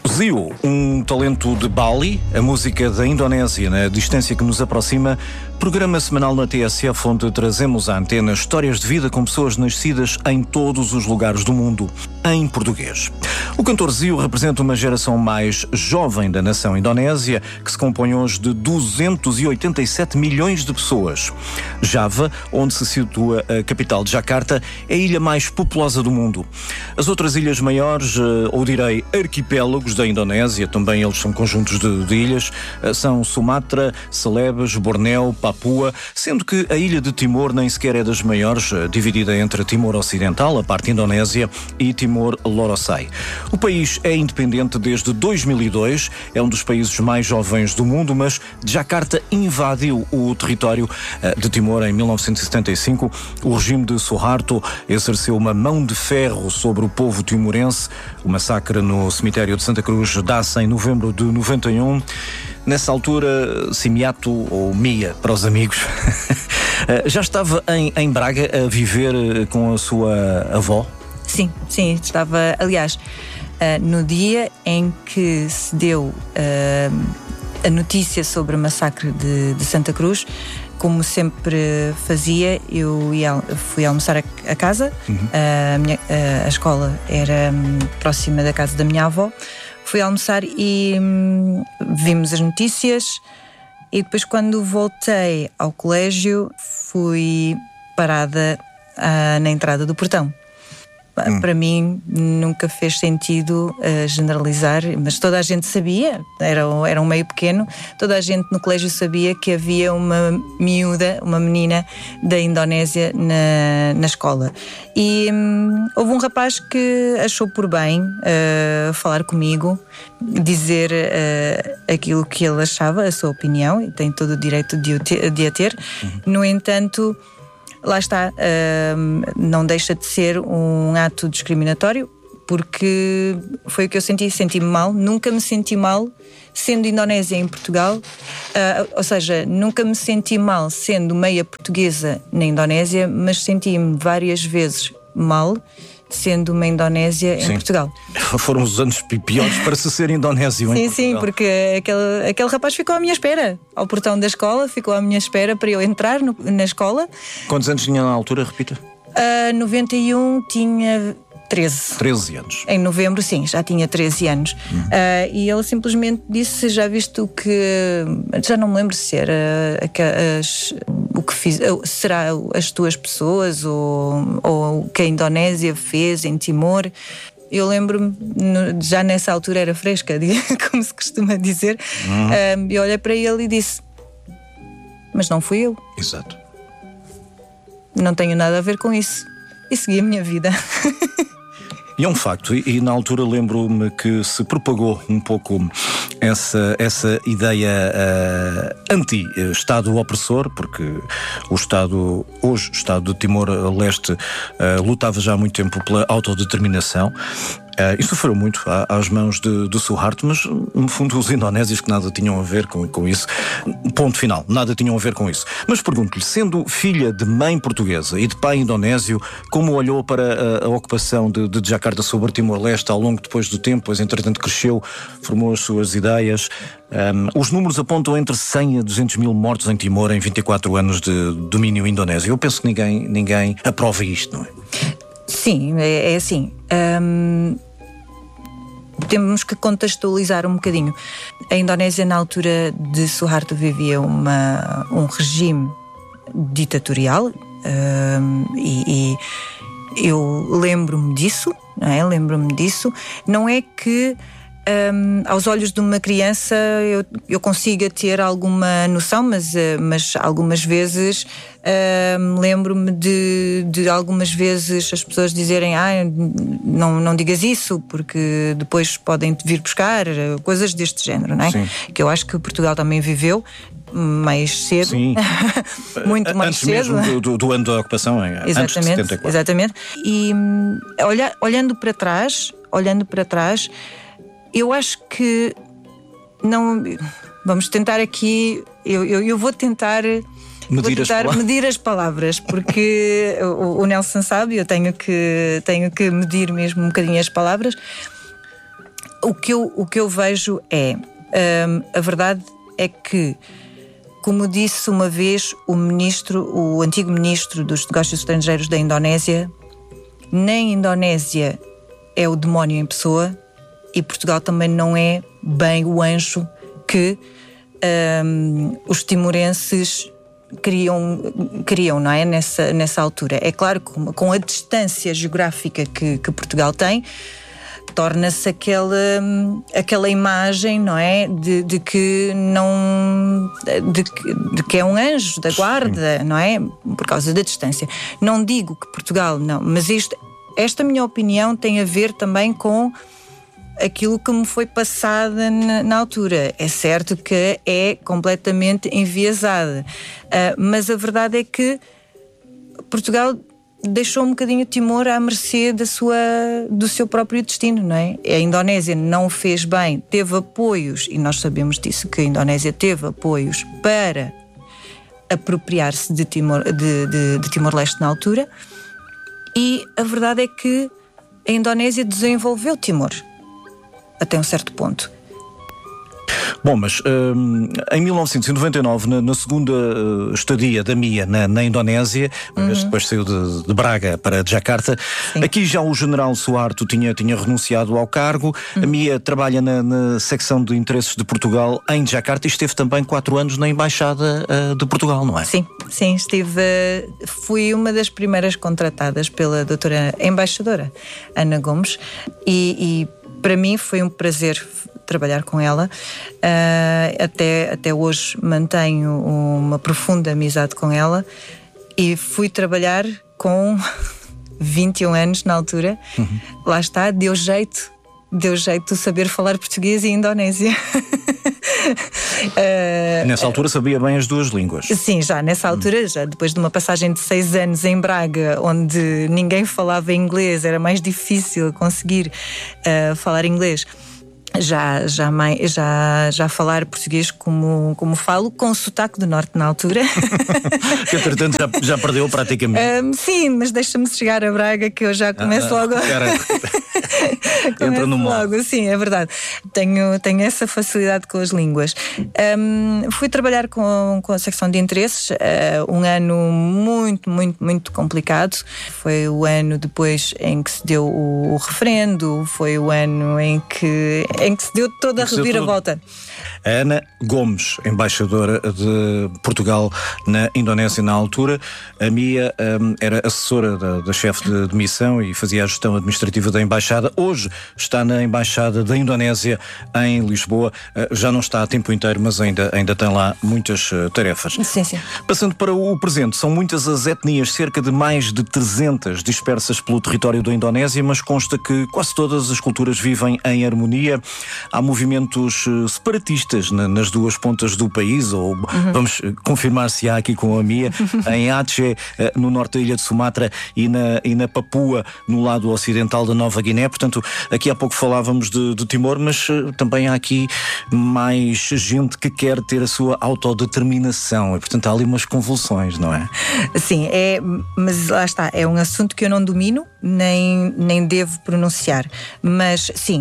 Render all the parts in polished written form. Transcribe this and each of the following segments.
Zio, um talento de Bali, a música da Indonésia na distância que nos aproxima, programa semanal na TSF onde trazemos à antena histórias de vida com pessoas nascidas em todos os lugares do mundo, em português. O cantor Zio representa uma geração mais jovem da nação indonésia, que se compõe hoje de 287 milhões de pessoas. Java, onde se situa a capital de Jacarta, é a ilha mais populosa do mundo. As outras ilhas maiores, ou direi arquipélagos da Indonésia, também eles são conjuntos de ilhas, são Sumatra, Celebes, Bornéu, Papua, sendo que a ilha de Timor nem sequer é das maiores, dividida entre Timor Ocidental, a parte indonésia, e Timor Loroçai. O país é independente desde 2002, é um dos países mais jovens do mundo, mas Jacarta invadiu o território de Timor em 1975. O regime de Suharto exerceu uma mão de ferro sobre o povo timorense. O massacre no cemitério de Santa Cruz dá-se em novembro de 91. Nessa altura, Simiato, ou Mia, para os amigos, já estava em Braga a viver com a sua avó? Sim, estava, aliás, no dia em que se deu a notícia sobre o massacre de Santa Cruz, como sempre fazia, eu fui almoçar a casa. A escola era próxima da casa da minha avó. Fui almoçar e vimos as notícias, e depois, quando voltei ao colégio, fui parada na entrada do portão. Para mim nunca fez sentido generalizar, mas toda a gente sabia, era um meio pequeno, toda a gente no colégio sabia que havia uma miúda, uma menina da Indonésia na escola. E houve um rapaz que achou por bem falar comigo, dizer aquilo que ele achava, a sua opinião, e tem todo o direito de a ter. No entanto, lá está, não deixa de ser um ato discriminatório, porque foi o que eu senti-me mal. Nunca me senti mal sendo indonésia em Portugal, ou seja, nunca me senti mal sendo meia portuguesa na Indonésia, mas senti-me várias vezes mal sendo uma indonésia em Portugal. Foram os anos piores para se ser indonésio em Portugal. Sim, porque aquele rapaz ficou à minha espera, ao portão da escola, ficou à minha espera para eu entrar na escola. Quantos anos tinha na altura, repita? 91 tinha 13. 13 anos. Em novembro, sim, já tinha 13 anos. E ele simplesmente disse: já visto que... Já não me lembro se era o que fiz, será as tuas pessoas ou o que a Indonésia fez em Timor. Eu lembro-me, já nessa altura era fresca, como se costuma dizer. Eu olhei para ele e disse: mas não fui eu. Exato. Não tenho nada a ver com isso. E segui a minha vida. E é um facto, e na altura lembro-me que se propagou um pouco essa ideia anti-Estado opressor, porque o Estado de Timor-Leste lutava já há muito tempo pela autodeterminação. E sofreu muito às mãos de Suharto, mas no fundo os indonésios que nada tinham a ver com isso. Ponto final, nada tinham a ver com isso. Mas pergunto-lhe, sendo filha de mãe portuguesa e de pai indonésio, como olhou para a ocupação de Jacarta sobre Timor-Leste ao longo depois do tempo, pois entretanto cresceu, formou as suas ideias? Os números apontam entre 100 a 200 mil mortos em Timor em 24 anos de domínio indonésio. Eu penso que ninguém aprova isto, não é? Sim, é assim. Temos que contextualizar um bocadinho. A Indonésia, na altura de Suharto, vivia um regime ditatorial, e eu lembro-me disso, não é? Não é que aos olhos de uma criança eu consiga ter alguma noção, mas algumas vezes lembro-me de algumas vezes as pessoas dizerem: não digas isso, porque depois podem te vir buscar, coisas deste género, não é? Sim. Que eu acho que Portugal também viveu mais cedo. Sim. Muito mais antes cedo. Mesmo do ano da ocupação, antes de 74. Exatamente. E olhando para trás, eu acho que não. Vamos tentar aqui. Eu vou tentar medir as palavras, porque o Nelson sabe, eu tenho que medir mesmo um bocadinho as palavras. O que eu vejo é, a verdade é que, como disse uma vez o antigo ministro dos Negócios Estrangeiros da Indonésia, nem Indonésia é o demónio em pessoa e Portugal também não é bem o anjo que os timorenses queriam, não é? Nessa altura. É claro que com a distância geográfica que Portugal tem, torna-se aquela imagem, não é? De que não. De que é um anjo da guarda, não é? Por causa da distância. Não digo que Portugal não, mas esta minha opinião tem a ver também com aquilo que me foi passada na altura. É certo que é completamente enviesada, mas a verdade é que Portugal deixou um bocadinho Timor à mercê do seu próprio destino, não é? A Indonésia não o fez bem, teve apoios, e nós sabemos disso, que a Indonésia teve apoios para apropriar-se de Timor-Leste na altura, e a verdade é que a Indonésia desenvolveu Timor até um certo ponto. Bom, mas em 1999, na segunda estadia da Mia na Indonésia, depois saiu de Braga para Jakarta. Sim. Aqui já o general Suharto tinha renunciado ao cargo. A Mia trabalha na secção de interesses de Portugal em Jakarta e esteve também 4 anos na Embaixada de Portugal, não é? Sim, fui uma das primeiras contratadas pela doutora embaixadora Ana Gomes e para mim foi um prazer trabalhar com ela. Até hoje mantenho uma profunda amizade com ela e fui trabalhar com 21 anos na altura. Lá está, deu jeito de saber falar português e indonésio. Nessa altura sabia bem as duas línguas. Sim, já nessa altura, já depois de uma passagem de 6 anos em Braga, onde ninguém falava inglês, era mais difícil conseguir falar inglês. Já falar português como falo, com sotaque do norte na altura. Que entretanto já perdeu praticamente. Sim, mas deixa-me chegar a Braga que eu já começo logo. Entra no modo. Sim, é verdade. Tenho essa facilidade com as línguas. Fui trabalhar com a secção de interesses, um ano muito, muito, muito complicado. Foi o ano depois em que se deu o referendo, foi o ano em que se deu toda a reviravolta. Ana Gomes, embaixadora de Portugal na Indonésia na altura. A Mia era assessora da chefe de missão e fazia a gestão administrativa da embaixada. Hoje está na embaixada da Indonésia em Lisboa. Já não está a tempo inteiro, mas ainda tem lá muitas tarefas. Sim, sim. Passando para o presente, são muitas as etnias, cerca de mais de 300 dispersas pelo território da Indonésia, mas consta que quase todas as culturas vivem em harmonia. Há movimentos separatistas nas duas pontas do país, ou vamos confirmar se há aqui com a Mia, em Aceh, no norte da ilha de Sumatra, e na Papua, no lado ocidental da Nova Guiné. Portanto, aqui há pouco falávamos de Timor, mas também há aqui mais gente que quer ter a sua autodeterminação, e portanto há ali umas convulsões, não é? Sim, mas lá está, é um assunto que eu não domino, nem devo pronunciar, mas sim,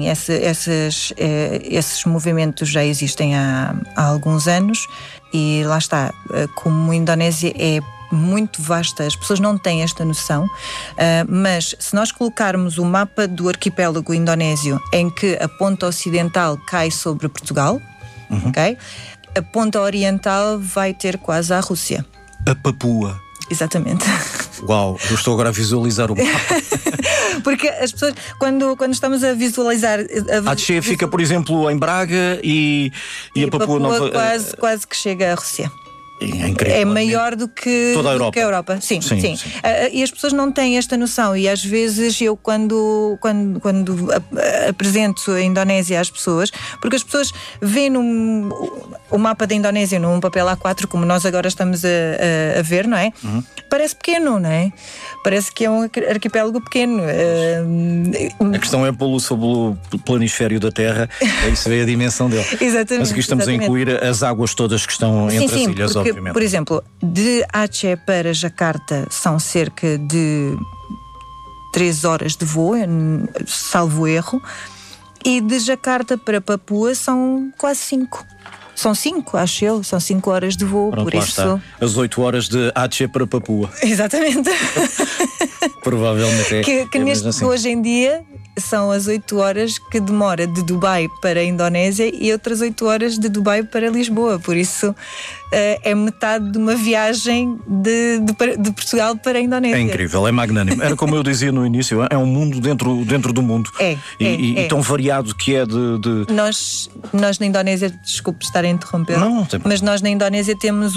esses movimentos já existem há alguns anos, e lá está, como a Indonésia é muito vasta, as pessoas não têm esta noção, mas se nós colocarmos o mapa do arquipélago indonésio, em que a ponta ocidental cai sobre Portugal, okay? A ponta oriental vai ter quase a Rússia. A Papua. Exatamente. Uau, eu estou agora a visualizar o mapa. Porque as pessoas, quando estamos a visualizar... A Aceh fica, por exemplo, em Braga e a Papua Nova... quase que chega à Rússia. É incrível. É maior do que toda a Europa. Do que a Europa. Sim. E as pessoas não têm esta noção, e às vezes eu quando apresento a Indonésia às pessoas, porque as pessoas veem o mapa da Indonésia num papel A4, como nós agora estamos a ver, não é? Parece pequeno, não é? Parece que é um arquipélago pequeno. A questão é pô-lo sob o planisfério da Terra, aí se vê a dimensão dele. Exatamente. Mas aqui estamos a incluir as águas todas que estão entre as ilhas, porque, obviamente. por exemplo, de Aceh para Jakarta são cerca de 3 horas de voo, salvo erro, E de Jakarta para Papua são quase 5. São 5, acho eu. São 5 horas de voo. Pronto, por isso. Está. As 8 horas de Aceh para Papua. Exatamente. Provavelmente é. Que neste, assim. Hoje em dia são as 8 horas que demora de Dubai para a Indonésia e outras 8 horas de Dubai para Lisboa. Por isso é metade de uma viagem de Portugal para a Indonésia. É incrível, é magnânimo. Era como eu dizia no início, é um mundo dentro do mundo. E tão variado que é de... Nós na Indonésia, desculpe estar a interromper, mas nós na Indonésia temos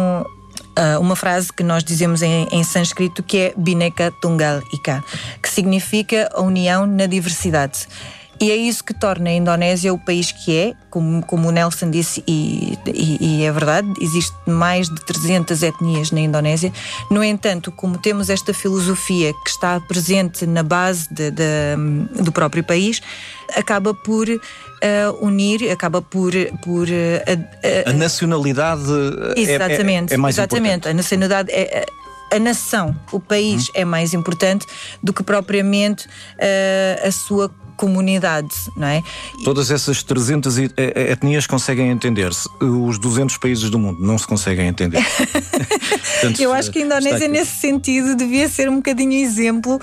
uma frase que nós dizemos em sânscrito que é Bhinneka Tunggal Ika, que significa a união na diversidade. E é isso que torna a Indonésia o país que é, como o Nelson disse, e é verdade, existe mais de 300 etnias na Indonésia. No entanto, como temos esta filosofia que está presente na base do próprio país, acaba por unir, acaba por a nacionalidade exatamente, é mais exatamente, importante. A nacionalidade a nação, o país é mais importante do que propriamente a sua comunidade, não é? Todas essas 300 etnias conseguem entender-se. Os 200 países do mundo não se conseguem entender. Portanto, eu acho que a Indonésia nesse sentido devia ser um bocadinho exemplo.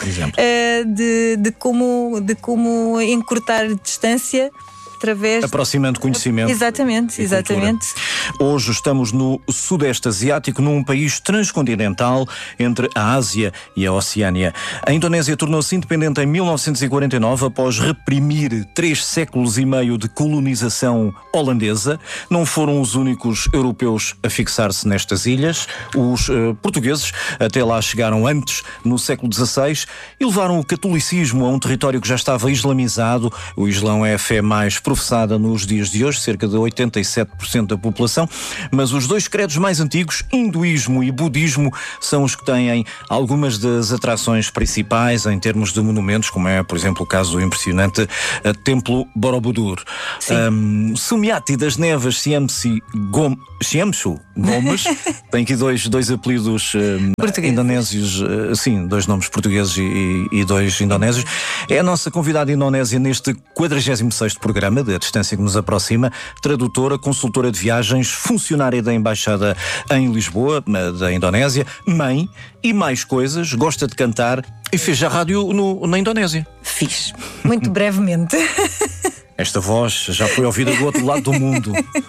De como encurtar distância através... Aproximando conhecimento. Exatamente. Hoje estamos no Sudeste Asiático, num país transcontinental entre a Ásia e a Oceânia. A Indonésia tornou-se independente em 1949 após reprimir 3 séculos e meio de colonização holandesa. Não foram os únicos europeus a fixar-se nestas ilhas. Os portugueses até lá chegaram antes, no século XVI, e levaram o catolicismo a um território que já estava islamizado. O Islão é a fé mais professada nos dias de hoje, cerca de 87% da população, mas os 2 credos mais antigos, hinduísmo e budismo, são os que têm algumas das atrações principais em termos de monumentos, como é, por exemplo, o caso do impressionante Templo Borobudur. Sumiati das Neves Siemsu Gomes, tem aqui dois apelidos indonésios, sim, 2 nomes portugueses e 2 indonésios. É a nossa convidada indonésia neste 46º programa da Distância que nos aproxima, tradutora, consultora de viagens, funcionária da Embaixada em Lisboa, da Indonésia, mãe e mais coisas, gosta de cantar e fez já rádio na Indonésia. Fiz, muito brevemente. Esta voz já foi ouvida do outro lado do mundo.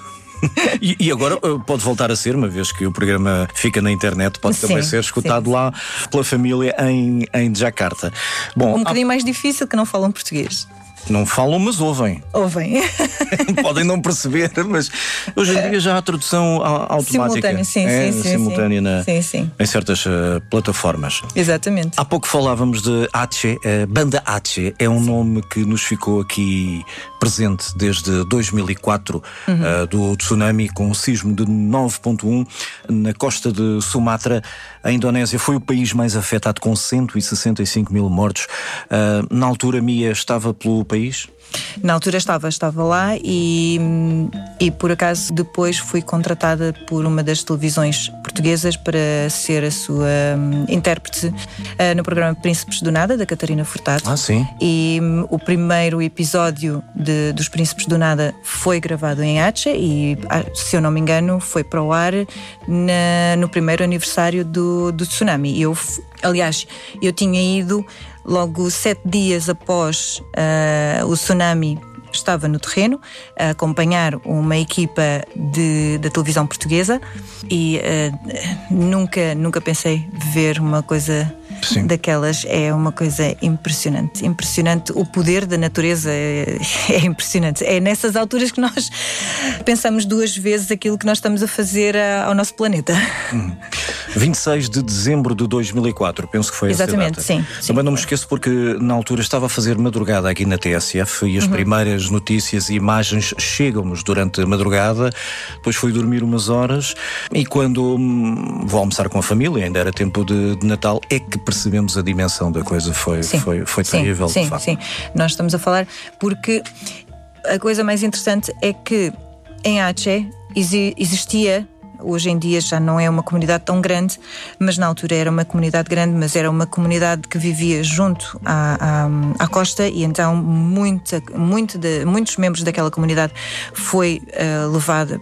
E agora pode voltar a ser, uma vez que o programa fica na internet, pode também ser escutado lá pela família em Jakarta. Bom, um bocadinho mais difícil, que não falam português. Não falam, mas ouvem. Ouvem. Podem não perceber, mas hoje em dia já há tradução automática. Simultânea em certas plataformas. Exatamente. Há pouco falávamos de Aceh. Banda Aceh é um nome que nos ficou aqui presente desde 2004, do tsunami com um sismo de 9.1 na costa de Sumatra. A Indonésia foi o país mais afetado, com 165 mil mortos. Na altura, Mia estava pelo país? Na altura estava lá e por acaso depois fui contratada por uma das televisões portuguesas para ser a sua intérprete no programa Príncipes do Nada, da Catarina Furtado. Sim. E o primeiro episódio dos Príncipes do Nada foi gravado em Aceh e, se eu não me engano, foi para o ar no primeiro aniversário do tsunami. Aliás, eu tinha ido logo 7 dias após o tsunami. Estava no terreno a acompanhar uma equipa da televisão portuguesa e nunca pensei ver uma coisa daquelas. É uma coisa impressionante. Impressionante. O poder da natureza é impressionante. É nessas alturas que nós pensamos 2 vezes aquilo que nós estamos a fazer ao nosso planeta. 26 de dezembro de 2004, penso que foi essa data. Exatamente, sim. Também não me esqueço porque na altura estava a fazer madrugada aqui na TSF e as primeiras notícias e imagens chegam-nos durante a madrugada. Depois fui dormir umas horas e quando vou almoçar com a família, ainda era tempo de Natal, é que percebemos a dimensão da coisa. Foi terrível, de facto. Sim, nós estamos a falar porque a coisa mais interessante é que em Aceh existia Hoje em dia já não é uma comunidade tão grande, mas na altura era uma comunidade grande, mas era uma comunidade que vivia junto à costa, e então muitos membros daquela comunidade foi levada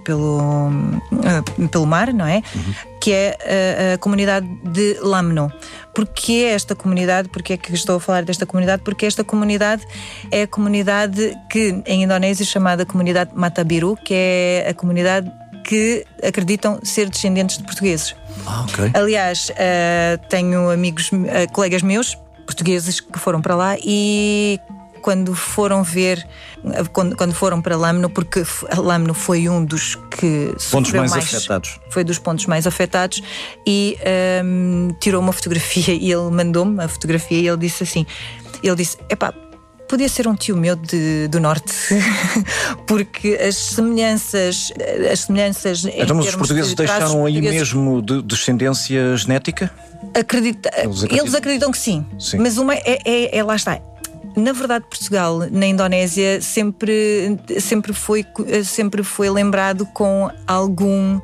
pelo mar, não é? Que é a comunidade de Lamno. Porquê esta comunidade? Porquê é que estou a falar desta comunidade? Porque esta comunidade é a comunidade que em Indonésia é chamada comunidade Matabiru, que é a comunidade que acreditam ser descendentes de portugueses. Ok. Aliás, tenho colegas meus portugueses que foram para lá, e quando foram para Lamno, porque Lamno foi um dos que pontos mais afetados. Foi dos pontos mais afetados, e tirou uma fotografia, e ele mandou-me a fotografia, e ele disse assim: epá, podia ser um tio meu do norte, porque as semelhanças então, mas os portugueses deixaram aí mesmo de descendência genética? Eles acreditam que sim. Mas uma lá está. Na verdade, Portugal, na Indonésia, sempre foi lembrado com algum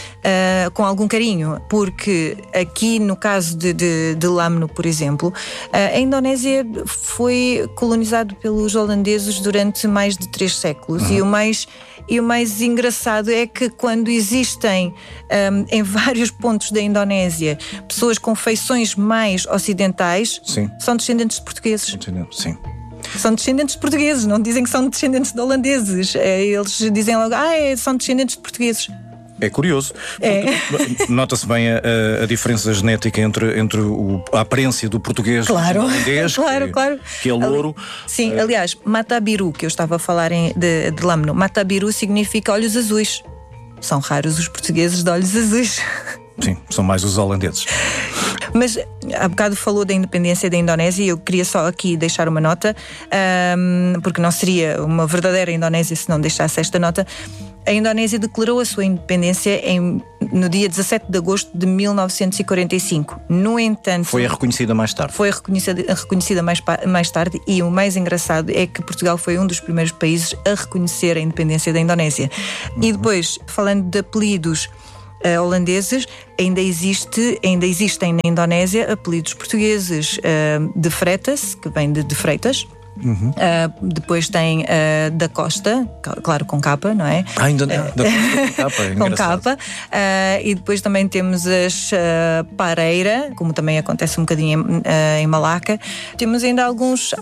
carinho, porque aqui no caso de Lamno, por exemplo, a Indonésia foi colonizado pelos holandeses durante mais de 3 séculos. E o mais engraçado é que quando existem em vários pontos da Indonésia pessoas com feições mais ocidentais, são descendentes de portugueses. Sim. São descendentes de portugueses, não dizem que são descendentes de holandeses. Eles dizem logo, são descendentes de portugueses. É curioso. Nota-se bem a diferença genética entre a aparência do português e do holandês, que é louro. Sim, aliás, Matabiru, que eu estava a falar de Lamno, Matabiru significa olhos azuis. São raros os portugueses de olhos azuis. Sim, são mais os holandeses. Mas há bocado falou da independência da Indonésia, e eu queria só aqui deixar uma nota, porque não seria uma verdadeira Indonésia se não deixasse esta nota. A Indonésia declarou a sua independência no dia 17 de agosto de 1945. No entanto, foi reconhecida mais tarde. Foi reconhecida mais tarde, e o mais engraçado é que Portugal foi um dos primeiros países a reconhecer a independência da Indonésia. E depois, falando de apelidos holandeses, ainda existem na Indonésia apelidos portugueses, de Freitas, que vem de Freitas. Depois tem da Costa, claro, com capa, não é? Ainda da capa, é com capa. E depois também temos as Pareira, como também acontece um bocadinho em Malaca. Temos ainda alguns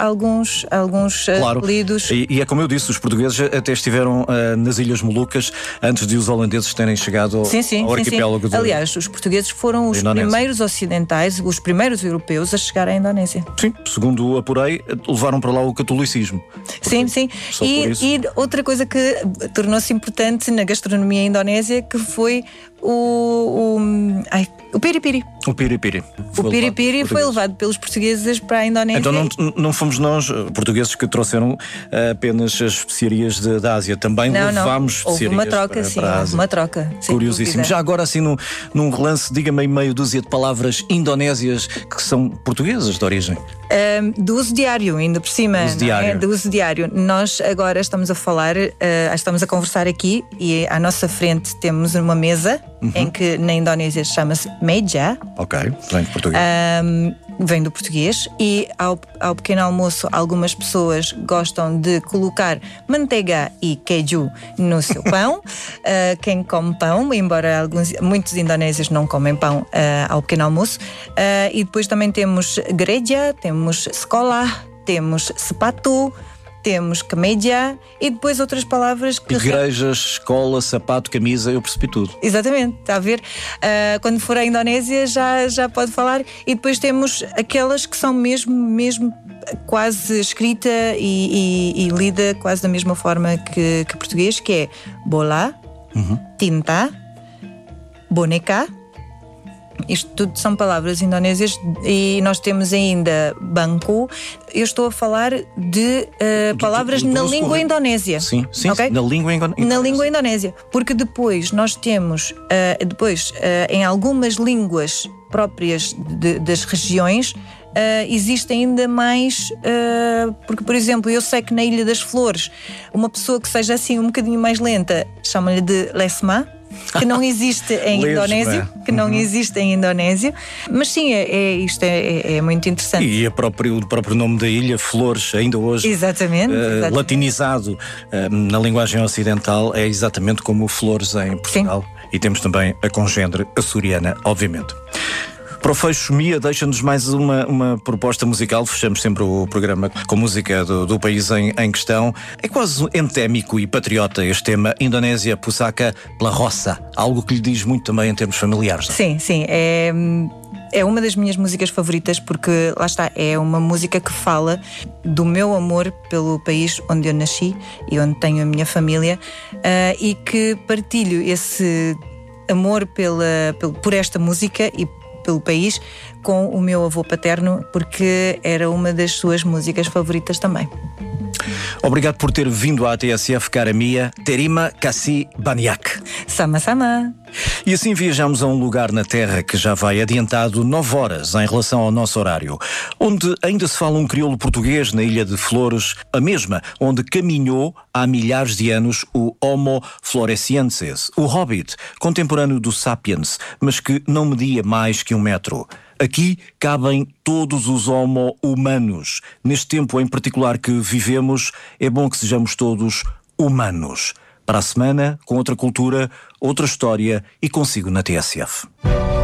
apelidos. E é como eu disse, os portugueses até estiveram nas Ilhas Molucas antes de os holandeses terem chegado ao arquipélago. Aliás, os portugueses foram os primeiros ocidentais, os primeiros europeus a chegar à Indonésia. Sim, segundo apurei, levaram para lá o catolicismo. Sim. E outra coisa que tornou-se importante na gastronomia indonésia, que foi o piripiri. O piripiri. O piripiri foi levado pelos portugueses para a Indonésia. Então não fomos nós, portugueses, que trouxeram apenas as especiarias da Ásia. Também levámos especiarias. Houve uma troca, para a Ásia. Uma troca. Curiosíssimo. Já agora, assim, num relance, diga-me meia dúzia de palavras indonésias que são portuguesas de origem. Do uso diário, ainda por cima. Do uso diário. Nós agora estamos a falar, estamos a conversar aqui, e à nossa frente temos uma mesa em que na Indonésia chama-se meja. Ok, vem do português. Vem do português. E ao pequeno almoço, algumas pessoas gostam de colocar manteiga e queijo no seu pão. Quem come pão, embora muitos indonésios não comem pão ao pequeno almoço. E depois também temos gereja, temos sekolah, temos sepatu, temos kemeja, e depois outras palavras que... Igrejas, escola, sapato, camisa, eu percebi tudo. Exatamente, está a ver? Quando for à Indonésia já pode falar. E depois temos aquelas que são mesmo quase escrita e lida quase da mesma forma que português, que é bola, tinta, boneca. Isto tudo são palavras indonésias. E nós temos ainda banco. Eu estou a falar de palavras na língua indonésia. Sim, okay? Na língua indonésia. Na língua indonésia. Porque depois nós temos em algumas línguas próprias das regiões, existe ainda mais, porque, por exemplo, eu sei que na Ilha das Flores, uma pessoa que seja assim um bocadinho mais lenta chama-lhe de lesma. que não existe em indonésio, mas sim, isto é muito interessante. E o próprio nome da ilha, Flores, ainda hoje exatamente. latinizado na linguagem ocidental, é exatamente como Flores em Portugal. Sim. E temos também a congênere açoriana, obviamente. Para o fecho, Mia, deixa-nos mais uma proposta musical. Fechamos sempre o programa com música do país em questão. É quase endémico e patriota este tema, Indonésia, Pusaka pela Roça. Algo que lhe diz muito também em termos familiares. Não? Sim. É uma das minhas músicas favoritas porque, lá está, é uma música que fala do meu amor pelo país onde eu nasci e onde tenho a minha família, e que partilho esse amor por esta música e pelo país com o meu avô paterno, porque era uma das suas músicas favoritas também. Obrigado por ter vindo à TSF, cara Mia. Terima kasih banyak. Sama-sama. E assim viajamos a um lugar na Terra que já vai adiantado 9 horas em relação ao nosso horário, onde ainda se fala um crioulo português na Ilha de Flores, a mesma onde caminhou há milhares de anos o Homo floresiensis, o Hobbit, contemporâneo do Sapiens, mas que não media mais que 1 metro. Aqui cabem todos os homo-humanos. Neste tempo em particular que vivemos, é bom que sejamos todos humanos. Para a semana, com outra cultura, outra história e consigo na TSF.